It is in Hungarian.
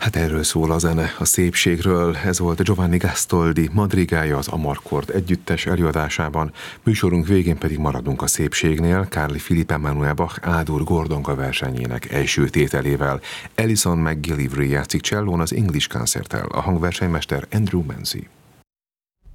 Hát erről szól a zene, a szépségről. Ez volt Giovanni Gastoldi madrigája az Amarcord együttes előadásában. Műsorunk végén pedig maradunk a szépségnél, Carly Philipp Emanuel Bach A-dur Gordonka versenyének első tételével. Alison McGillivray játszik csellón az English Concerttel, a hangversenymester Andrew Manzi.